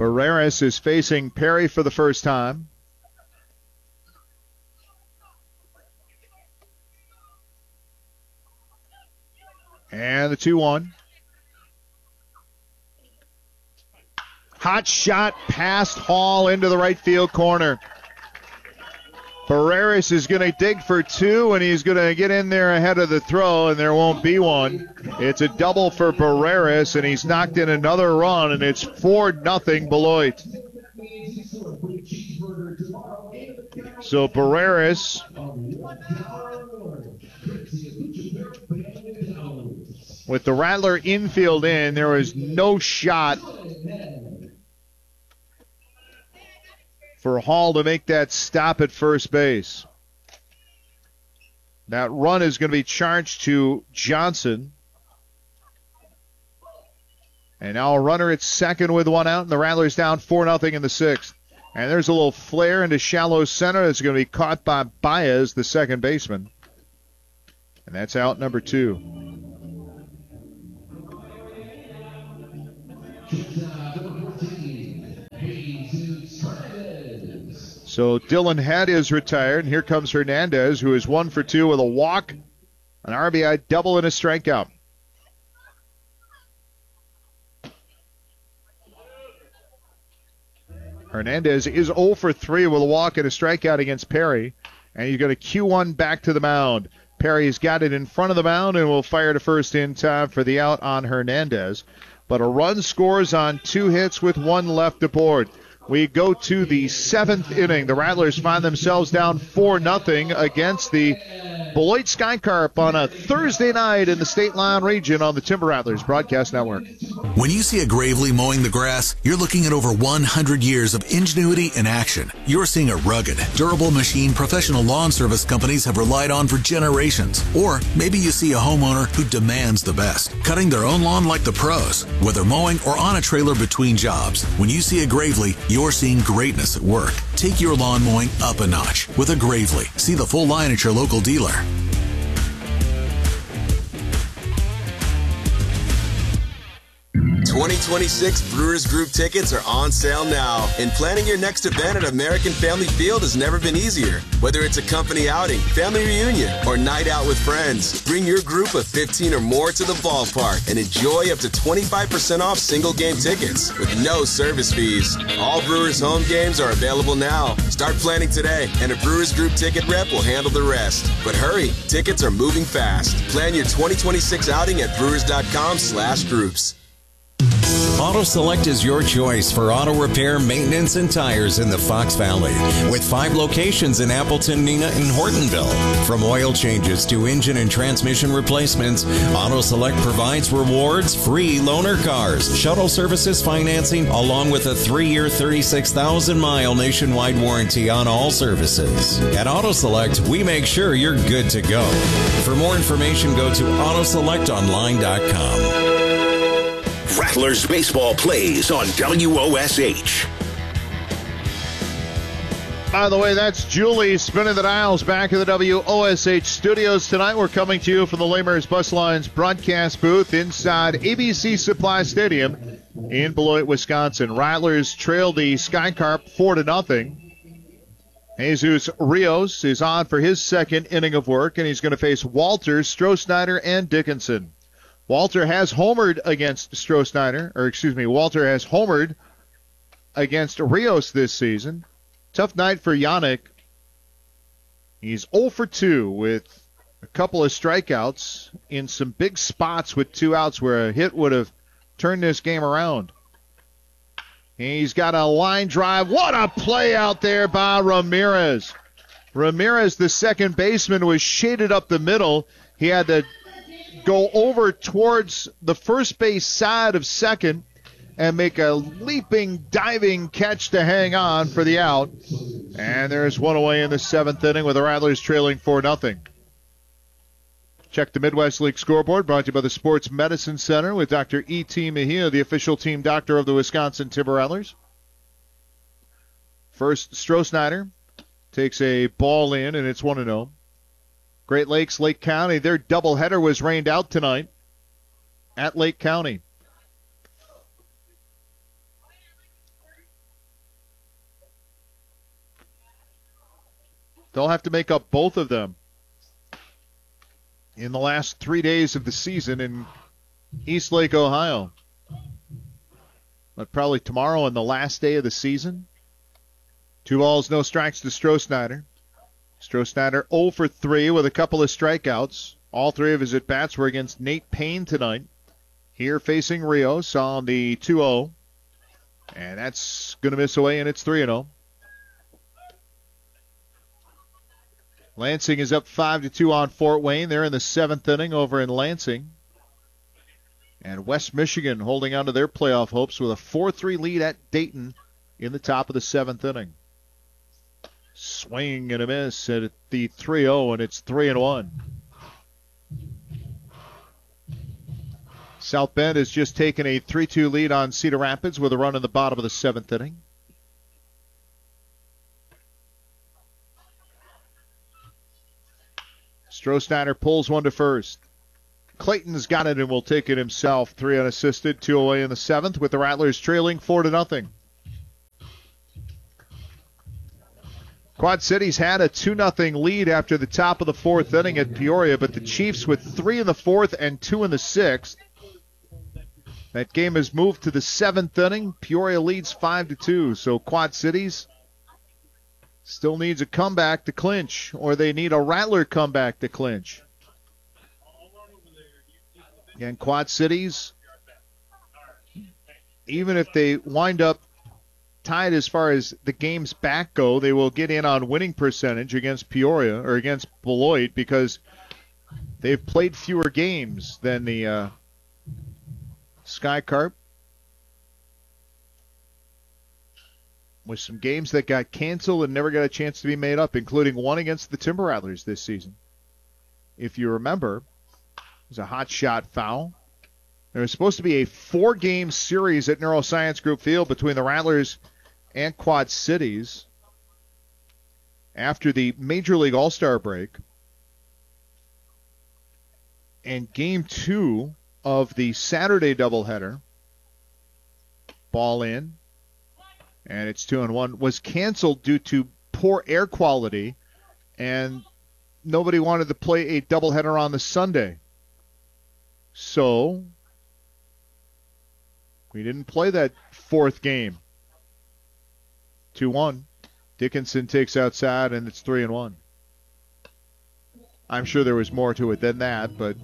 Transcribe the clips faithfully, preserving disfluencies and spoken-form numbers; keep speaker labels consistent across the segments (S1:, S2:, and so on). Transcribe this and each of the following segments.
S1: Barreras is facing Perry for the first time. And the two one. Hot shot past Hall into the right field corner. Barreras is going to dig for two, and he's going to get in there ahead of the throw, and there won't be one. It's a double for Barreras, and he's knocked in another run, and it's four nothing Beloit. So Barreras with the Rattler infield in, there was no shot for Hall to make that stop at first base. That run is going to be charged to Johnson. And now a runner at second with one out, and the Rattlers down four nothing in the sixth. And there's a little flare into shallow center that's going to be caught by Baez, the second baseman. And that's out number two. So Dylan Head is retired, and here comes Hernandez, who is one for two with a walk, an R B I double, and a strikeout. Hernandez is oh for three with a walk and a strikeout against Perry, and he's going to cue one back to the mound. Perry's got it in front of the mound and will fire to first in time for the out on Hernandez. But a run scores on two hits with one left aboard. We go to the seventh inning. The Rattlers find themselves down four nothing against the Beloit Skycarp on a Thursday night in the State Line region on the Timber Rattlers Broadcast Network.
S2: When you see a Gravely mowing the grass, you're looking at over one hundred years of ingenuity in action. You're seeing a rugged, durable machine professional lawn service companies have relied on for generations. Or maybe you see a homeowner who demands the best, cutting their own lawn like the pros, whether mowing or on a trailer between jobs. When you see a Gravely, you're seeing greatness at work. Take your lawn mowing up a notch with a Gravely. See the full line at your local dealer.
S3: twenty twenty-six Brewers Group tickets are on sale now, and planning your next event at American Family Field has never been easier. Whether it's a company outing, family reunion, or night out with friends, bring your group of fifteen or more to the ballpark and enjoy up to twenty-five percent off single game tickets with no service fees. All Brewers home games are available now. Start planning today, and a Brewers Group ticket rep will handle the rest. But hurry, tickets are moving fast. Plan your twenty twenty-six outing at brewers.com slash groups.
S4: Auto Select is your choice for auto repair, maintenance, and tires in the Fox Valley. With five locations in Appleton, Neenah, and Hortonville. From oil changes to engine and transmission replacements, Auto Select provides rewards, free loaner cars, shuttle services financing, along with a three-year, thirty-six thousand mile nationwide warranty on all services. At Auto Select, we make sure you're good to go. For more information, go to auto select online dot com.
S5: Rattlers baseball plays on W O S H.
S1: By the way, that's Julie spinning the dials back in the W O S H studios. Tonight we're coming to you from the Lamers Bus Lines broadcast booth inside A B C Supply Stadium in Beloit, Wisconsin. Rattlers trail the Skycarp four to nothing. Jesus Rios is on for his second inning of work, and he's going to face Walter, Stroh-Snyder, and Dickinson. Walter has homered against Stroh-Snyder, or excuse me, Walter has homered against Rios this season. Tough night for Yannick. He's oh for two with a couple of strikeouts in some big spots with two outs where a hit would have turned this game around. He's got a line drive. What a play out there by Ramirez. Ramirez, the second baseman, was shaded up the middle. He had to go over towards the first base side of second and make a leaping, diving catch to hang on for the out. And there's one away in the seventh inning with the Rattlers trailing four nothing. Check the Midwest League scoreboard, brought to you by the Sports Medicine Center with Doctor E T. Mejia, the official team doctor of the Wisconsin Timber Rattlers. First, Stroh-Snyder takes a ball in, and it's one to oh. Great Lakes, Lake County, their doubleheader was rained out tonight at Lake County. They'll have to make up both of them in the last three days of the season in Eastlake, Ohio. But probably tomorrow and the last day of the season. Two balls, no strikes to Stroh-Snyder. Stroh-Snyder oh for three with a couple of strikeouts. All three of his at-bats were against Nate Payne tonight. Here facing Rios on the two oh. And that's going to miss away, and it's three and oh. Lansing is up five to two on Fort Wayne. They're in the seventh inning over in Lansing. And West Michigan holding on to their playoff hopes with a four three lead at Dayton in the top of the seventh inning. Swing and a miss at the three oh, and it's three and one. South Bend has just taken a three two lead on Cedar Rapids with a run in the bottom of the seventh inning. Stroh-Snyder pulls one to first. Clayton's got it and will take it himself. Three unassisted, two away in the seventh with the Rattlers trailing four to nothing. Quad Cities had a two nothing lead after the top of the fourth inning at Peoria, but the Chiefs with three in the fourth and two in the sixth. That game has moved to the seventh inning. Peoria leads five to two, so Quad Cities still needs a comeback to clinch, or they need a Rattler comeback to clinch. Again, Quad Cities, even if they wind up tied as far as the games back go, they will get in on winning percentage against Peoria or against Beloit because they've played fewer games than the uh, Sky Carp, with some games that got canceled and never got a chance to be made up, including one against the Timber Rattlers this season. If you remember, it was a hot shot foul. There was supposed to be a four-game series at Neuroscience Group Field between the Rattlers and Quad Cities after the Major League All-Star break. And game two of the Saturday doubleheader, ball in, and it's two and one, was canceled due to poor air quality, and nobody wanted to play a doubleheader on the Sunday. So we didn't play that fourth game. two one. Dickinson takes outside, and it's three and one. I'm sure there was more to it than that, but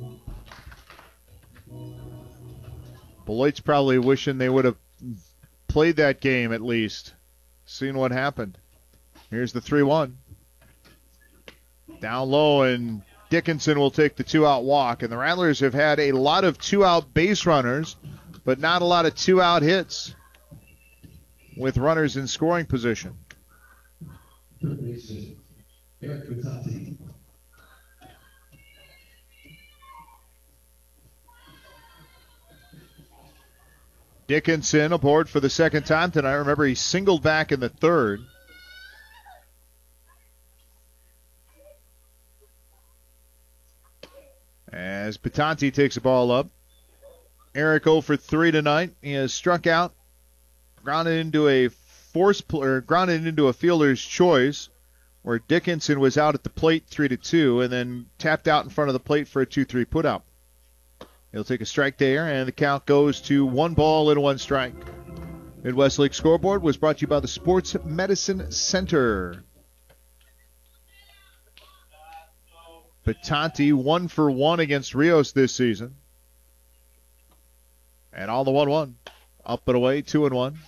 S1: Beloit's probably wishing they would have played that game at least, seen what happened. Here's the three one. Down low, and Dickinson will take the two-out walk. And the Rattlers have had a lot of two-out base runners, but not a lot of two-out hits with runners in scoring position. Dickinson aboard for the second time tonight. Remember, he singled back in the third. As Batanti takes the ball up. Eric oh for three tonight. He has struck out, grounded into a force pl- or grounded into a fielder's choice, where Dickinson was out at the plate three to two, and then tapped out in front of the plate for a two three putout. He'll take a strike there, and the count goes to one ball and one strike. Midwest League Scoreboard was brought to you by the Sports Medicine Center. Batanti one for one against Rios this season. And on the one one. Up and away, two and one.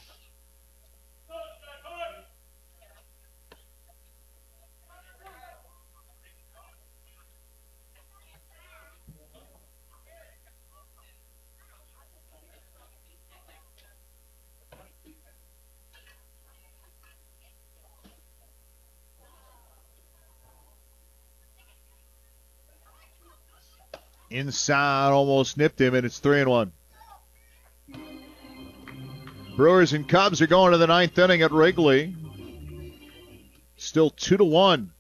S1: Inside, almost nipped him, and it's three and one. Brewers and Cubs are going to the ninth inning at Wrigley. Still two to one.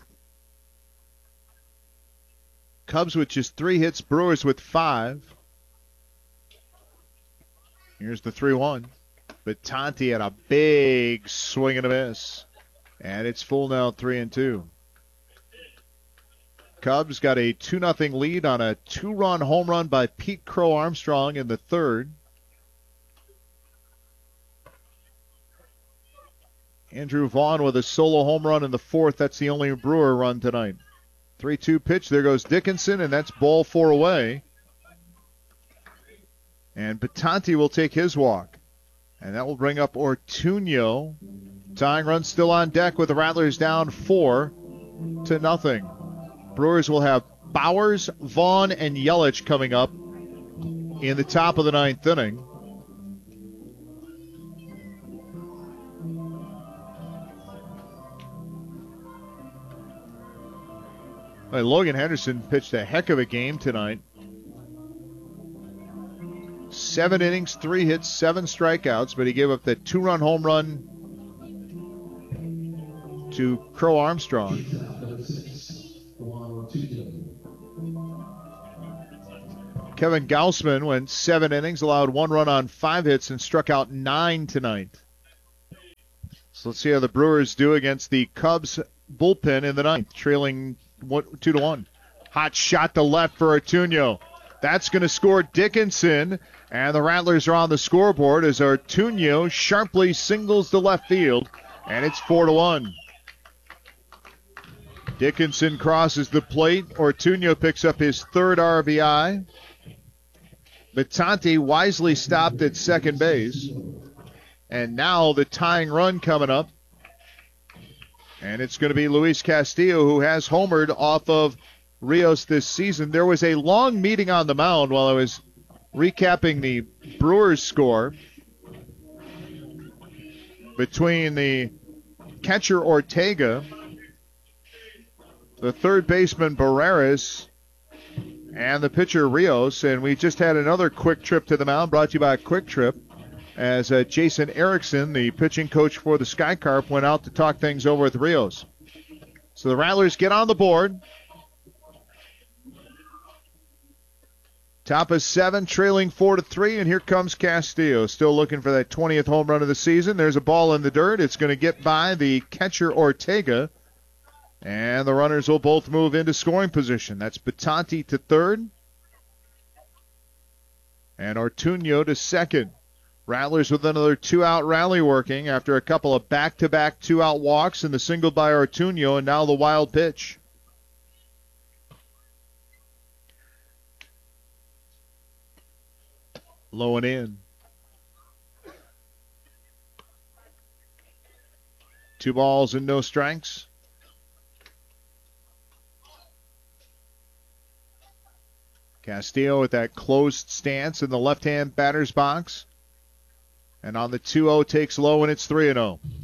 S1: Cubs with just three hits, Brewers with five. Here's the three one. Batanti had a big swing and a miss. And it's full now, three and two. Cubs got a two nothing lead on a two-run home run by Pete Crow Armstrong in the third. Andrew Vaughn with a solo home run in the fourth. That's the only Brewer run tonight. three two pitch. There goes Dickinson, and that's ball four away. And Batanti will take his walk. And that will bring up Ortuño. Tying run still on deck with the Rattlers down four to nothing. Brewers will have Bowers, Vaughn, and Yelich coming up in the top of the ninth inning. Well, Logan Henderson pitched a heck of a game tonight. Seven innings, three hits, seven strikeouts, but he gave up that two-run home run to Crow Armstrong. Kevin Gausman went seven innings, allowed one run on five hits, and struck out nine tonight. So let's see how the Brewers do against the Cubs bullpen in the ninth, trailing one, two to one. Hot shot to left for Ortuño. That's going to score Dickinson, and the Rattlers are on the scoreboard as Ortuño sharply singles to left field, and it's four to one. Dickinson crosses the plate. Ortuño picks up his third R B I. Batanti wisely stopped at second base. And now the tying run coming up. And it's going to be Luis Castillo, who has homered off of Rios this season. There was a long meeting on the mound while I was recapping the Brewers score between the catcher Ortega, the third baseman Barreras, and the pitcher Rios. And we just had another quick trip to the mound brought to you by Quick Trip, as uh, Jason Erickson, the pitching coach for the Sky Carp, went out to talk things over with Rios. So the Rattlers get on the board. Top of seven, trailing four to three, and here comes Castillo, still looking for that twentieth home run of the season. There's a ball in the dirt. It's going to get by the catcher Ortega, and the runners will both move into scoring position. That's Batanti to third, and Ortuño to second. Rattlers with another two-out rally working after a couple of back-to-back two-out walks and the single by Ortuño, and now the wild pitch. Low and in. Two balls and no strikes. Castillo with that closed stance in the left-hand batter's box. And on the two oh takes low, and it's three and oh.